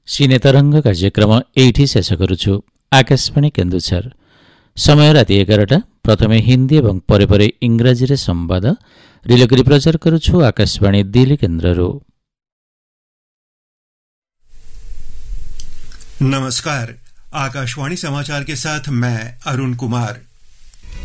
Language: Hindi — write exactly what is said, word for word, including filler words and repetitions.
सिने तरंग कार्यक्रम एठी शेष करुछु। आकाशवाणी केन्दुझर। समय राति एगारटा। प्रथमे हिन्दी एवं परे परे इंग्राजी संवाद रिले करी प्रचार करुछु आकाशवाणी दिल्ली केन्द्रରୁ। नमस्कार, आकाशवाणी समाचार के साथ मैं अरुण कुमार।